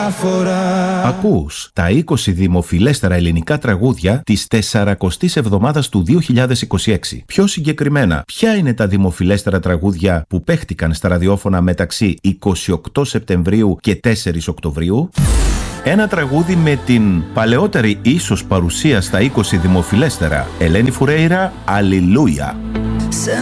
Ακούς τα 20 δημοφιλέστερα ελληνικά τραγούδια της 40ης εβδομάδας του 2026. Πιο συγκεκριμένα, ποια είναι τα δημοφιλέστερα τραγούδια που παίχτηκαν στα ραδιόφωνα μεταξύ 28 Σεπτεμβρίου και 4 Οκτωβρίου? Ένα τραγούδι με την παλαιότερη ίσως παρουσία στα 20 δημοφιλέστερα, Ελένη Φουρέιρα, Αλληλούια.